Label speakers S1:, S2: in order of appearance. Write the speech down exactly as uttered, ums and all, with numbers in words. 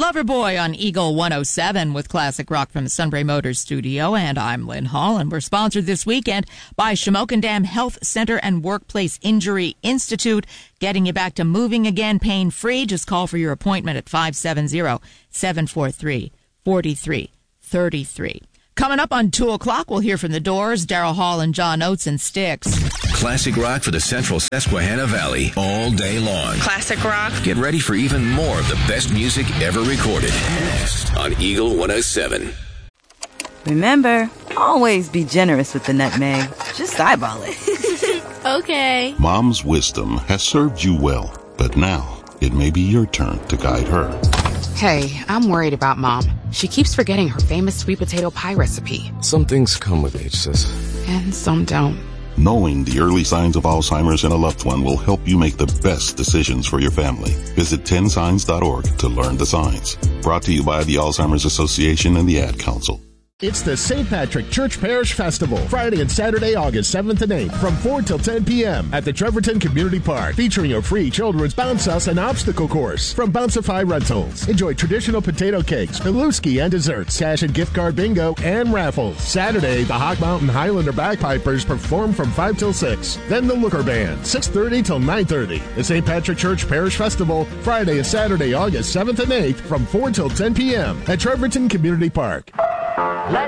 S1: Loverboy on Eagle one oh seven with classic rock from the Sunbury Motors studio, and I'm Lynn Hall, and we're sponsored this weekend by Shamokin Dam Health Center and Workplace Injury Institute, getting you back to moving again pain-free. Just call for your appointment at five seven zero, seven four three, four three three three. Coming up on two o'clock, we'll hear from the Doors, Daryl Hall, and John Oates and Styx.
S2: Classic rock for the Central Susquehanna Valley all day long.
S3: Classic rock.
S2: Get ready for even more of the best music ever recorded. Next on Eagle one oh seven.
S4: Remember, always be generous with the nutmeg. Just eyeball it.
S3: Okay.
S5: Mom's wisdom has served you well, but now it may be your turn to guide her.
S6: Hey, I'm worried about Mom. She keeps forgetting her famous sweet potato pie recipe.
S7: Some things come with age, sis.
S6: And some don't.
S5: Knowing the early signs of Alzheimer's in a loved one will help you make the best decisions for your family. Visit ten signs dot org to learn the signs. Brought to you by the Alzheimer's Association and the Ad Council.
S8: It's the Saint Patrick Church Parish Festival, Friday and Saturday, August seventh and eighth, from four till ten p.m. at the Trevorton Community Park, featuring a free children's bounce house and obstacle course from Bouncify Rentals. Enjoy traditional potato cakes, Beluski and desserts, cash and gift card bingo, and raffles. Saturday, the Hog Mountain Highlander Bagpipers perform from five till six. Then the Looker Band, six thirty till nine thirty. The Saint Patrick Church Parish Festival, Friday and Saturday, August seventh and eighth, from four till ten p.m. at Trevorton Community Park.